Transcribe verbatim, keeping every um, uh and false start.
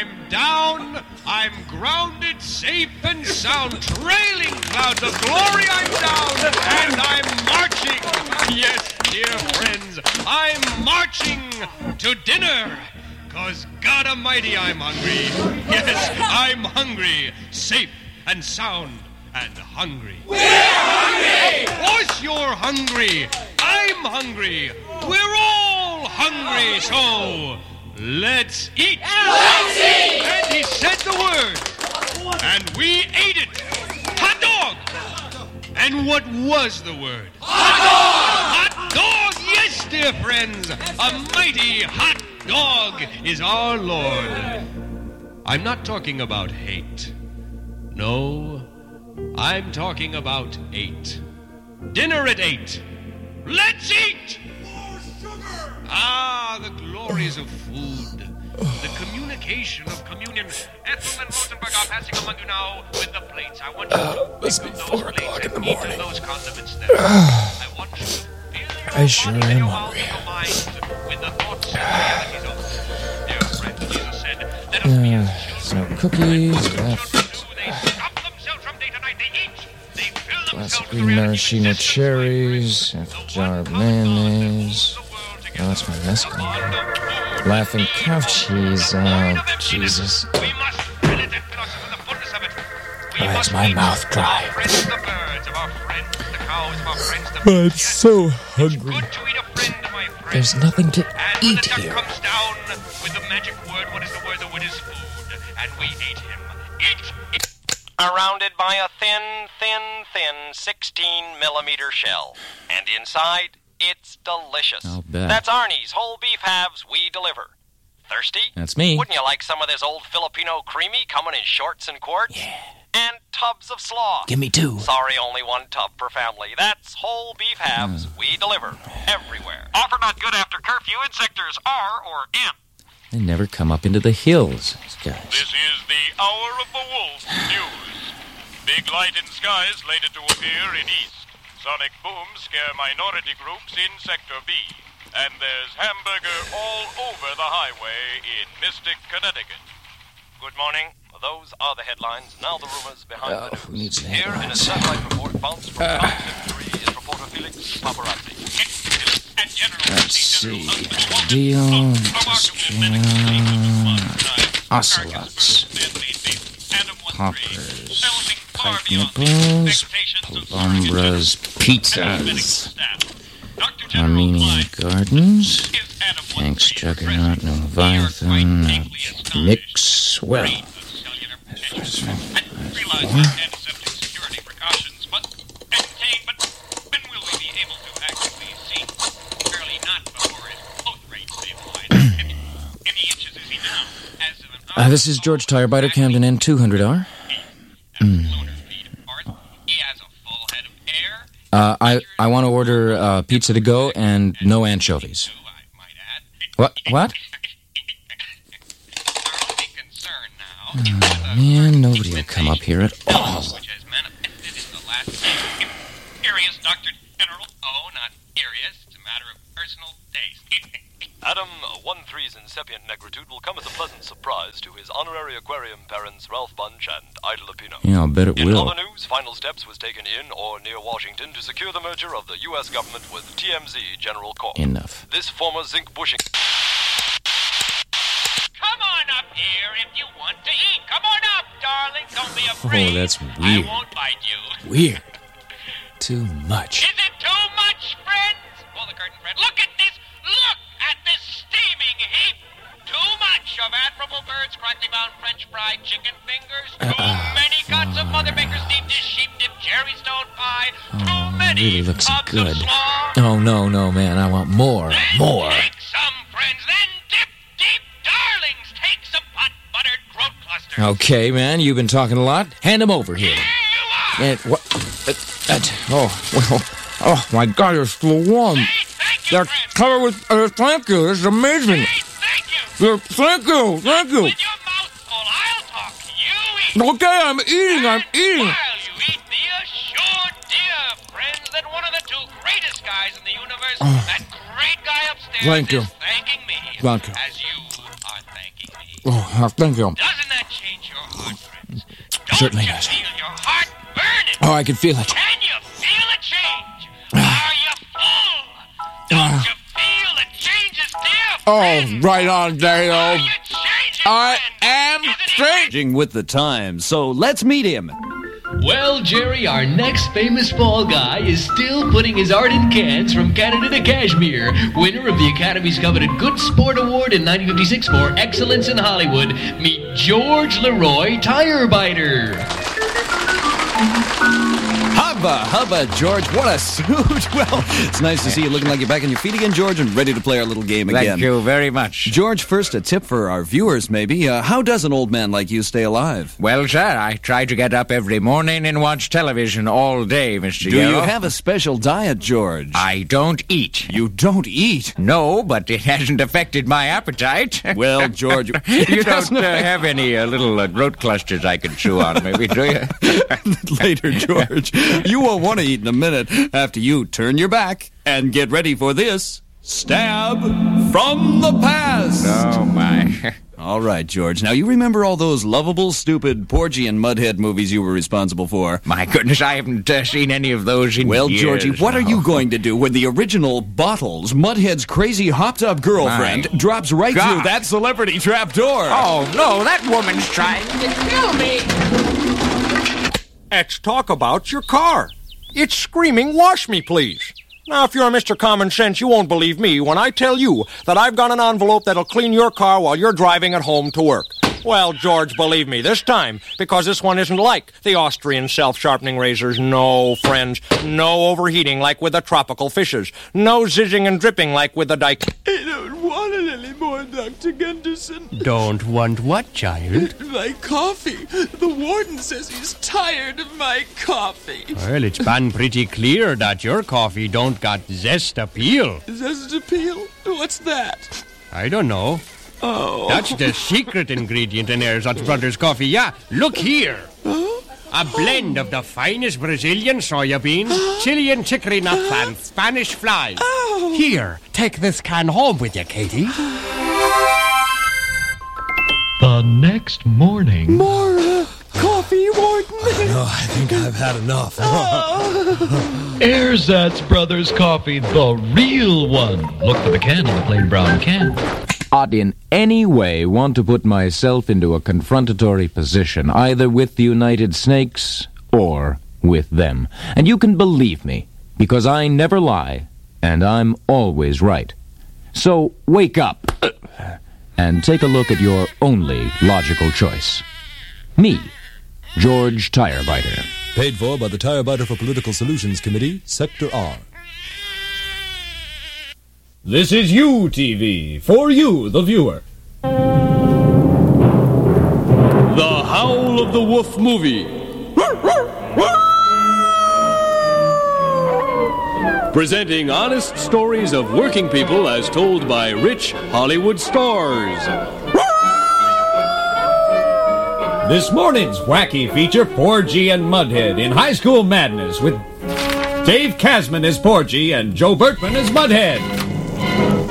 I'm down, I'm grounded, safe and sound, trailing clouds of glory, I'm down, and I'm marching. Yes, dear friends, I'm marching to dinner. Cause God Almighty, I'm hungry. Yes, I'm hungry, safe and sound and hungry. We're hungry! Of course you're hungry. I'm hungry. We're all hungry, so let's eat. Let's eat! And he said the word, and we ate it. Hot dog! And what was the word? Hot dog! Hot dog, yes, dear friends. A mighty hot dog is our Lord. I'm not talking about hate. No, I'm talking about eight. Dinner at eight. Let's eat! More sugar! Ah, the glories of food. The communication of communion. Ethel and Rosenberg are passing among you now with the plates. I want you to Uh, must be pick up four those o'clock plates in the and eat of morning. those condiments there. I want you to fill your I sure body and am your hungry. mouth and your mind with the thoughts and realities of dear friend Jesus said, let us be Uh, as some children. cookies What left. children do, they stop themselves from day to night. They eat. They fill Glass themselves of with green reality maraschino existence, my cherries, friends. half a The jar one of common cause that mayonnaise. holds the world Oh, together. that's my mescal. The bond of food. Laughing cow cheese. Oh, Jesus. We must fill it and fill us with the fullness of it. We Why is must my eat mouth of dry? our friends, the birds, of our friends, the cows, of our friends, the I'm fish. so It's hungry. good to eat a friend, my friend. There's nothing to And when eat the duck here. comes down with the magic word, what is the word? The word is food. And we ate him. Eat, eat. Surrounded by a thin, thin, thin sixteen millimeter shell. And inside, it's delicious. I'll bet. That's Arnie's whole beef halves we deliver. Thirsty? That's me. Wouldn't you like some of this old Filipino creamy coming in shorts and quarts? Yeah. And tubs of slaw. Give me two. Sorry, only one tub per family. That's whole beef halves we deliver everywhere. Offer not good after curfew in sectors R or N. They never come up into the hills, these guys. This is the Hour of the Wolf News. Big light in skies later to appear in east. Sonic booms scare minority groups in Sector B. And there's hamburger all over the highway in Mystic, Connecticut. Good morning. Those are the headlines. Now the rumors behind Oh, the who news. needs the Here in a headlines? satellite report bounced from uh. Victory is reporter Felix Paparazzi. Let's see. Deal. Ocelots. Hoppers. Pipe nipples. Pelumbras. Pizzas. Armenian Gardens. Tanks, Juggernaut, no Leviathan. Nix. Well. As far as four. Security precautions, but entertain, but when will we be able to actually see? Surely not before his close range stabilized. How many inches is he now? As of an Uh, this is George Tirebiter, Camden N two hundred R. lunar feet apart. He has a full head of hair. Uh, I, I want to order uh, pizza to go and no anchovies. Too, I might add. What? What? Thoroughly concerned now. Oh, man, nobody will come up here at all. Which has manifested in the last Arius, Doctor General. Oh, not Arius. It's a matter of personal taste. Adam one three's incipient negritude will come as a pleasant surprise to his honorary aquarium parents Ralph Bunch and Ida Lupino. Yeah, I'll bet it In will. other news, final steps was taken in or near Washington to secure the merger of the U S government with T M Z General Corp. Enough. This former zinc bushing... Come on up here if you want to eat. Come on up, darling. Don't be afraid. Oh, that's I weird. won't bite you. Weird. Too much. Is it too much, friends? Pull the curtain, Fred. Look at this. Look at this steaming heap. Too much of admirable birds, crackly bound French fried chicken fingers. Too Uh, many cuts of Mother Baker's deep dish sheep dip cherry stone pie. Too Oh, many really looks tubs good. of slaw. Oh, no, no, man. I want more. Then More. take some, friends. Then dip deep, darlings. Take some hot buttered throat clusters. Okay, man. You've been talking a lot. Hand them over here. Here you are. And what? Uh, that, oh, well. Oh, my God. You're still warm. Hey, thank you, They're friends. covered with... Uh, thank you. This is amazing. Hey, thank you. You're, thank you. Thank you. With your mouth full, I'll talk. You eat. Okay, I'm eating. I'm eating. While you eat, be assured, dear friends, that one of the two greatest guys in the universe, that great guy upstairs, Thank you. is thanking me. Thank you. As you are thanking me. Oh, Oh, thank you. Doesn't that change your heart, friends? Don't Certainly you does. feel your heart burning? Oh, I can feel it. Can you feel a change? Are you full? Don't you feel the changes, dear Oh, friends? right on, Are Dale. you changing, I friends? am Isn't it changing. With the times, so let's meet him. Well, Jerry, our next famous fall guy is still putting his art in cans from Canada to Kashmir. Winner of the Academy's coveted Good Sport Award in nineteen fifty-six for excellence in Hollywood. Meet George Leroy Tirebiter. Hubba, hubba, George. What a suit. Well, it's nice to see you looking like you're back on your feet again, George, and ready to play our little game again. Thank you very much. George, first a tip for our viewers, maybe. Uh, how does an old man like you stay alive? Well, sir, I try to get up every morning and watch television all day, Mister Do you Yellow. have a special diet, George? I don't eat. You don't eat? No, but it hasn't affected my appetite. Well, George... You don't uh, have any uh, little uh, throat clusters I can chew on, maybe, do you? Later, George. You won't want to eat in a minute after you turn your back and get ready for this Stab from the Past. Oh, my. All right, George. Now, you remember all those lovable, stupid, Porgy and Mudhead movies you were responsible for? My goodness, I haven't uh, seen any of those in Well, years. Georgie, what now. are you going to do when the original Bottles, Mudhead's crazy hopped-up girlfriend, My drops right God. through that celebrity trapdoor? Oh, no, that woman's trying to kill me. Let's talk about your car. It's screaming, wash me, please. Now, if you're Mister Common Sense, you won't believe me when I tell you that I've got an envelope that'll clean your car while you're driving at home to work. Well, George, believe me, this time, because this one isn't like the Austrian self-sharpening razors. No, friends, no overheating like with the tropical fishes. No zizzing and dripping like with the dike. I don't want it anymore, Doctor Gunderson. Don't want what, child? My coffee. The warden says he's tired of my coffee. Well, it's been pretty clear that your coffee don't got zest appeal. Zest appeal? What's that? I don't know. Oh. That's the secret ingredient in Erzatz Brothers coffee. Yeah, look here. A blend of the finest Brazilian soya beans, Chilean chicory nuts, and Spanish flies. Here, take this can home with you, Katie. The next morning. More uh, coffee, warden. No, I think I've had enough. Erzatz Brothers coffee, the real one. Look for the can on the plain brown can. Not in any way want to put myself into a confrontatory position, either with the United Snakes or with them. And you can believe me, because I never lie, and I'm always right. So wake up and take a look at your only logical choice. Me, George Tirebiter. Paid for by the Tirebiter for Political Solutions Committee, Sector R. This is U T V, for you, the viewer. The Howl of the Wolf movie. Presenting honest stories of working people as told by rich Hollywood stars. This morning's wacky feature, Porgy and Mudhead in High School Madness with Dave Kasman as Porgy and Joe Bertman as Mudhead.